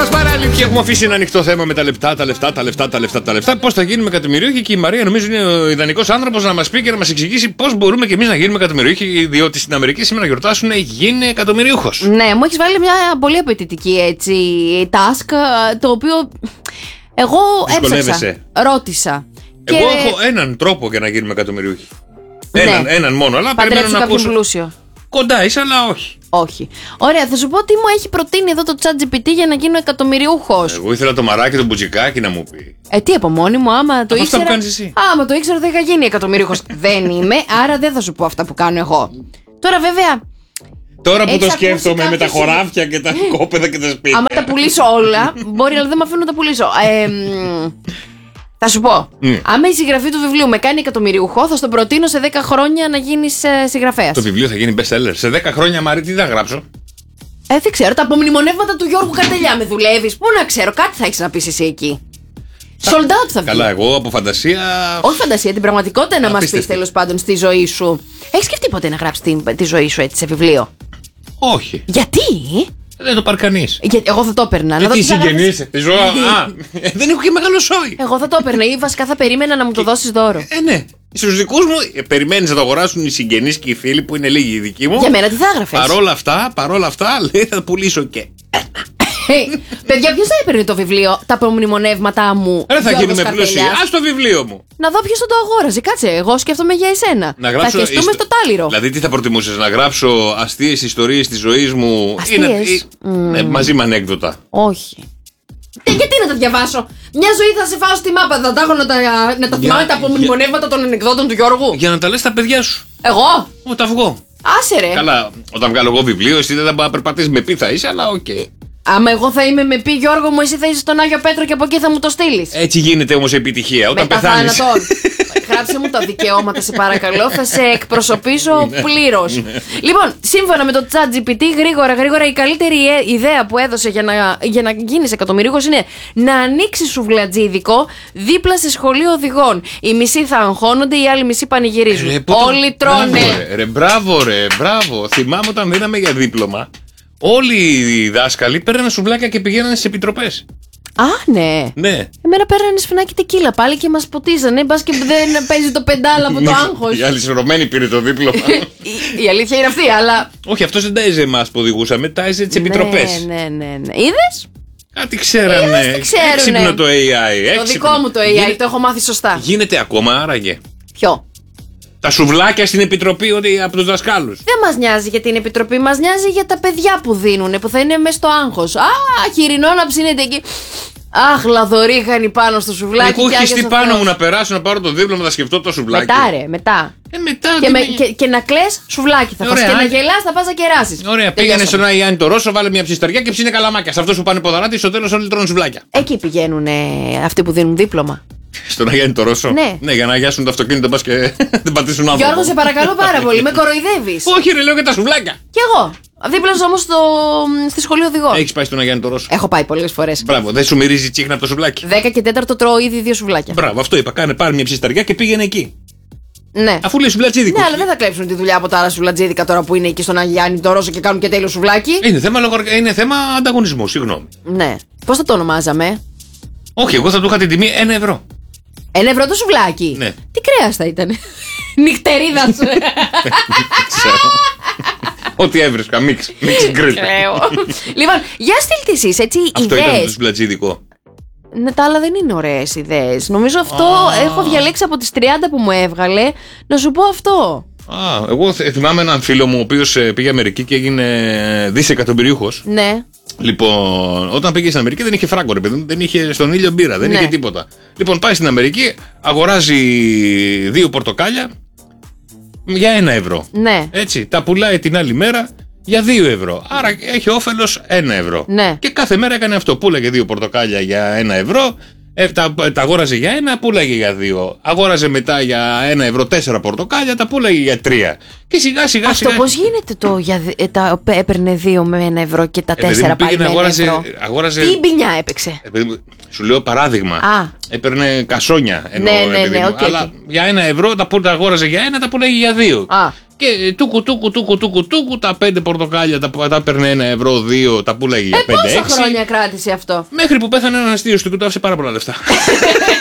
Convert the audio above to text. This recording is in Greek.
Μας παραλήψη, έχουμε αφήσει ένα ανοιχτό θέμα με τα λεφτά. Πώς θα γίνουμε εκατομμυριούχοι, και η Μαρία νομίζω είναι ο ιδανικός άνθρωπος να μας πει και να μας εξηγήσει πώς μπορούμε και εμείς να γίνουμε εκατομμυριούχοι, διότι στην Αμερική σήμερα γιορτάσουν γίνει εκατομμυριούχος. Ναι, μου έχεις βάλει μια πολύ απαιτητική έτσι task, το οποίο εγώ έψαξα, ρώτησα. Εγώ έχω έναν τρόπο για να γίνουμε εκατομμυριούχοι. Ναι. Έναν μόνο, αλλά παντρέψου περιμένω να ακούσω. πλούσιο. Κοντά είσαι, αλλά όχι. Όχι. Ωραία, θα σου πω τι μου έχει προτείνει εδώ το ChatGPT για να γίνω εκατομμυριούχος. Εγώ ήθελα το μαράκι, το μπουτζικάκι να μου πει. Τι από μόνη μου, άμα το ήξερα. Αυτά που κάνεις εσύ. Άμα το ήξερα, θα είχα γίνει εκατομμυριούχος. Δεν είμαι, άρα δεν θα σου πω αυτά που κάνω εγώ. Τώρα, βέβαια. Τώρα που το Έχεις σκέφτομαι ακούσει με τα κάποιος- χωράφια και τα κόπεδα και τα σπίτια. Άμα τα πουλήσω όλα, μπορεί, αλλά δεν με αφήνουν να τα πουλήσω. Θα σου πω. Άμα η συγγραφή του βιβλίου με κάνει εκατομμυριούχο, θα στον προτείνω σε 10 χρόνια να γίνεις συγγραφέας. Το βιβλίο θα γίνει best seller. Σε 10 χρόνια, Μαρή, τι θα γράψω. Δεν ξέρω, τα απομνημονεύματα του Γιώργου Καρτελιά με δουλεύεις. Πού να ξέρω, κάτι θα έχεις να πεις εσύ εκεί. Sold out θα βγει. Καλά, εγώ από φαντασία. Όχι φαντασία, την πραγματικότητα να μας πεις Απίστευτη. τέλος πάντων στη ζωή σου. Έχεις σκεφτεί ποτέ να γράψεις τη ζωή σου έτσι σε βιβλίο? Όχι. Γιατί? Δεν το πάρει κανείς. Γιατί εγώ θα το έπαιρνα. Να δω Τι τι θα γράψεις. συγγενείς, τη ζώα. Δεν έχω και μεγάλο σόι. Εγώ θα το έπαιρνα ή βασικά θα περίμενα να μου το δώσεις δώρο. Ναι. Στους δικούς μου περιμένεις να το αγοράσουν οι συγγενείς και οι φίλοι που είναι λίγοι οι δικοί μου. Για μένα τι θα έγραφες? Παρόλα αυτά, λέει, θα πουλήσω και. Παιδιά, ποιος θα έπαιρνε το βιβλίο, τα απομνημονεύματά μου? Δεν θα Γιώργος γίνουμε πλούσιοι. Καρτελιάς. Ας το βιβλίο μου. Να δω ποιος θα το αγόραζε. Κάτσε, εγώ σκέφτομαι για εσένα. Να γράψω. Θα χεστούμε στο τάλιρο. Δηλαδή, τι θα προτιμούσες, να γράψω αστείες ιστορίες της ζωής μου? Αστείες? Μαζί με ανέκδοτα. Όχι. Γιατί να τα διαβάσω? Μια ζωή θα σε φάω στη μάπα. Θα τα έχω να τα θυμάμαι τα απομνημονεύματα των ανεκδότων του Γιώργου. Για να τα λες στα παιδιά σου. Εγώ? Όταν βγω. Άσε ρε. Καλά, όταν βγάλω εγώ βιβλίο, εσύ δεν θα περπατήσεις με πί θα είσαι, αλλά οκ. Άμα εγώ θα είμαι με πει Γιώργο μου, εσύ θα είσαι στον Άγιο Πέτρο και από εκεί θα μου το στείλεις. Έτσι γίνεται όμως η επιτυχία. Όταν Μετά πεθάνεις. θάνατον. Γράψε μου τα δικαιώματα, σε παρακαλώ. Θα σε εκπροσωπήσω πλήρως. Λοιπόν, σύμφωνα με το ChatGPT, γρήγορα η καλύτερη ιδέα που έδωσε για να γίνεις εκατομμυρίουχος είναι να ανοίξεις σουβλατζίδικο δίπλα σε σχολείο οδηγών. Οι μισοί θα αγχώνονται, οι άλλοι μισοί πανηγυρίζουν. Όλοι τρώνε. Μπράβο. Θυμάμαι όταν δίναμε για δίπλωμα. Όλοι οι δάσκαλοι παίρνανε σουβλάκια και πηγαίνανε στις επιτροπές. Α, ναι. Ναι. Εμένα πέρανε σφινάκι τεκίλα πάλι και μας ποτίζανε. Μπας και δεν παίζει το πεντάλα από το άγχος. Η άλλη σειρωμένη πήρε το δίπλωμα. Η αλήθεια είναι αυτή, αλλά. Όχι, αυτός δεν τάιζε εμάς που οδηγούσαμε, τάιζε τις επιτροπές. Ναι. Είδες? Κάτι ξέρανε. Είδες τι ξέρουνε. Έξυπνο το AI. Το δικό μου το AI, το έχω μάθει σωστά. Γίνεται ακόμα, άραγε. Ποιο? Τα σουβλάκια στην επιτροπή ότι από τους δασκάλους. Δεν μας νοιάζει για την επιτροπή, μας νοιάζει για τα παιδιά που δίνουνε, που θα είναι μέσα στο άγχος. Χοιρινό να ψήνεται εκεί. Αχ, λαδορύχανη πάνω στο σουβλάκι. Εγώ και είχε Άγιος στη ο πάνω Θεός. μου να περάσω να πάρω το δίπλωμα, να σκεφτώ το σουβλάκι. Μετά. Μετά. Και να κλαις σουβλάκι θα φας. Ωραία, Και να άντε. γελάς θα πας να κεράσεις. Ωραία, πήγαινε στον Άγιάννη το Ρώσο, βάλε μια ψισταριά και ψήνε καλαμάκια. Σε αυτούς που πάνε ποδαράτη, στο τέλος όλοι τρώνε σουβλάκια. Εκεί πηγαίνουν αυτοί που δίνουν δίπλωμα. Στον Αγιάννη το Ρώσο. Ναι. Για να αγιάσουν το αυτοκίνητο, πας και δεν πατήσουν άνθρωπο. Γιώργο, σε παρακαλώ πάρα πολύ, με κοροϊδεύεις. Όχι, ρε, λέω για τα σουβλάκια. Κι εγώ. Δίπλα σου όμως στη σχολή οδηγών. Έχεις πάει στον Αγιάννη το Ρώσο. Έχω πάει πολλές φορές. Μπράβο, δεν σου μυρίζει τσίχνα από το σουβλάκι. 10 και 4 τρώω ήδη 2 σουβλάκια. Μπράβο, αυτό είπα. Πάρε μια ψισταριά και πήγαινε εκεί. Ναι. Αφού λέει σουβλατσίδικο. Ναι, αλλά δεν θα κλέψουν τη δουλειά από τα άλλα σουβλατζίδικα τώρα που είναι εκεί στον Αγιάννη το Ρώσο και κάνουν και τέλειο σουβλάκι. Είναι θέμα ανταγωνισμού, συγγνώμη. Ναι. Πώς θα το ονομάζαμε? Όχι, εγώ θα του είχα την τιμή 1 ευρώ. 1 ευρώ το σουβλάκι. Ναι. Τι κρέας θα ήταν? Νυχτερίδα σου. Ξέρω. Ό,τι έβρισκα, μίξ γκριλ. Λοιπόν, για στείλτε εσείς έτσι Αυτό ήταν το ιδέες. σουβλατσίδικο. Ναι, τα άλλα δεν είναι ωραίες ιδέες. Νομίζω αυτό έχω διαλέξει από τις 30 που μου έβγαλε. Να σου πω αυτό. Εγώ θυμάμαι έναν φίλο μου ο οποίος πήγε Αμερική και έγινε δισεκατομμυριούχος. Ναι. Λοιπόν, όταν πήγε στην Αμερική δεν είχε φράγκο, ρε παιδί μου, δεν είχε στον ήλιο μπύρα, δεν είχε τίποτα. Λοιπόν, πάει στην Αμερική, αγοράζει 2 πορτοκάλια για 1 ευρώ. Ναι. Έτσι, τα πουλάει την άλλη μέρα για 2 ευρώ. Άρα έχει όφελος 1 ευρώ. Ναι. Και κάθε μέρα έκανε αυτό. Πούλαγε 2 πορτοκάλια για 1 ευρώ. Τα αγόραζε για 1, πούλαγε για 2. Αγόραζε μετά για 1 ευρώ 4 πορτοκάλια, τα πούλαγε για 3. Και σιγά σιγά. Αυτό πώς γίνεται έπαιρνε 2 με 1 ευρώ και τα 4 πάλι με 1 ευρώ. Τι μπινιά έπαιξε? Σου λέω παράδειγμα. Έπαιρνε κασόνια. Ναι, Αλλά για 1 ευρώ τα αγόραζε για 1, τα πούλαγε για 2. Και τούκου, τα 5 πορτοκάλια τα παίρνε 1 ευρώ, 2, τα πουλάγε για 5-6. Πόσα χρόνια κράτησε αυτό? Μέχρι που πέθανε ένα αστείο του και του άφησε πάρα πολλά λεφτά.